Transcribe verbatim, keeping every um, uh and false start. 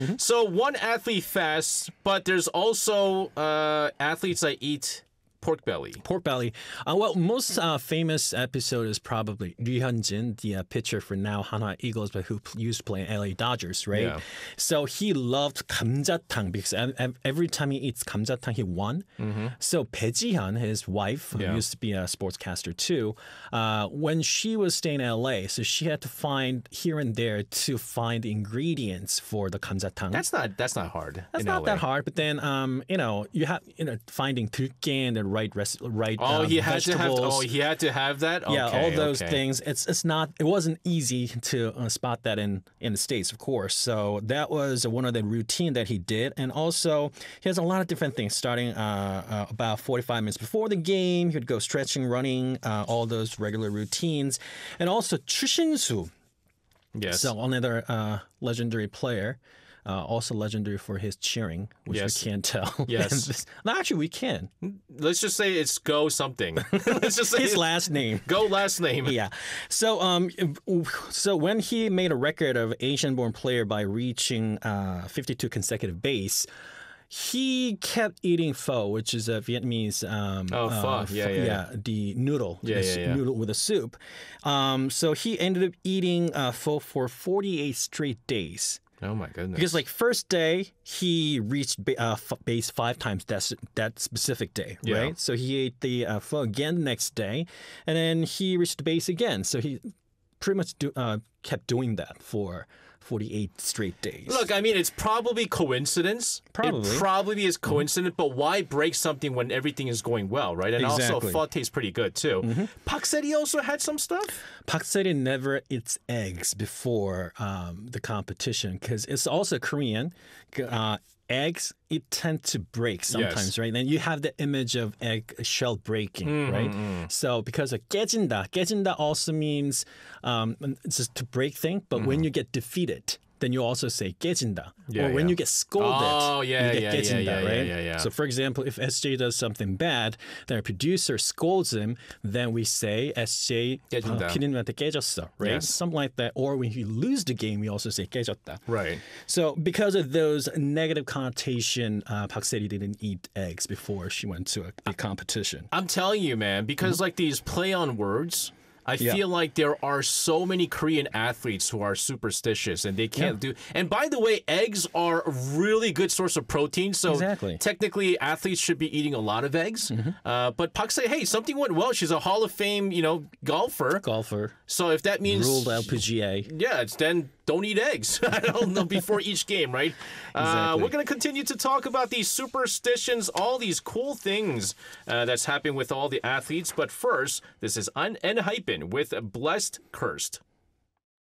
So one athlete fasts, but there's also uh, athletes that eat pork belly. Pork belly. Uh, well, most uh, famous episode is probably Ryu Hyun-jin, the uh, pitcher for now Hanwha Eagles, but who p- used to play in L A Dodgers, right? Yeah. So he loved 감자탕 because ev- ev- every time he eats 감자탕, he won. Mm-hmm. So Bae Ji-hyun, his wife, who Yeah. used to be a sportscaster too, uh, when she was staying in L A, so she had to find here and there to find the ingredients for the 감자탕. That's not that's not hard. That's in not L A. that hard, but then um, you know, you have you know finding 들깨 and the right res- right Oh, um, he had to have. vegetables. Oh, he had to have that. Yeah, Okay, all those okay. things. It's it's not. It wasn't easy to uh, spot that in in the States, of course. So that was one of the routine that he did, and also he has a lot of different things. Starting uh, uh, about forty-five minutes before the game, he would go stretching, running, uh, all those regular routines, and also 추신수. Yes. So another uh, legendary player. Uh, also legendary for his cheering, which Yes. we can't tell. Yes. And this- no, actually, we can. Let's just say it's Go something. Let's just say His it's last name. Go last name. Yeah. So um so when he made a record of Asian-born player by reaching uh fifty-two consecutive base, he kept eating pho, which is a Vietnamese um Oh, pho. uh, Yeah, yeah, yeah. the noodle, Yeah, the yeah, s- yeah. noodle with a soup. Um so he ended up eating uh pho for forty-eight straight days. Oh my goodness. Because like first day he reached ba- uh, f- base five times that s- that specific day, Yeah. right? So he ate the uh, pho again the next day, and then he reached the base again. So he pretty much do, uh, kept doing that for forty-eight straight days. Look, I mean, it's probably coincidence. Probably. It probably is coincidence, but why break something when everything is going well, right? And also, Exactly. pho tastes pretty good, too. Pak Seti also had some stuff? Park Seo-rin never eats eggs before um, the competition because it's also Korean. Uh, eggs, it tend to break sometimes, Yes. right? And you have the image of egg shell breaking, Mm-hmm, right? So because of 깨진다, 깨진다 also means um, it's just to break things, but when you get defeated, then you also say 깨진다. Mm-hmm. Yeah, or when yeah. you get scolded, Oh, yeah, you get yeah, yeah, 깨진다, yeah, yeah, right? yeah, yeah. So for example, if S J does something bad, then a producer scolds him, then we say S J 깨진다. 어, 피디님한테 깨졌어, right? Yes. Something like that. Or when you lose the game, we also say 깨졌다. Right. So because of those negative connotation, uh, Park Seo-ri didn't eat eggs before she went to a big competition. I'm telling you, man, because like these play on words, I Yeah. feel like there are so many Korean athletes who are superstitious and they can't do. And by the way, eggs are a really good source of protein. So Exactly. technically, athletes should be eating a lot of eggs. Uh, but Pak say, hey, something went well. She's a Hall of Fame, you know, golfer. Golfer, So if that means ruled L P G A. yeah, it's then don't eat eggs. I don't know before each game, right? Uh, Exactly. we're going to continue to talk about these superstitions, all these cool things uh, that's happening with all the athletes. But first, this is Un Enhypen with Blessed Cursed.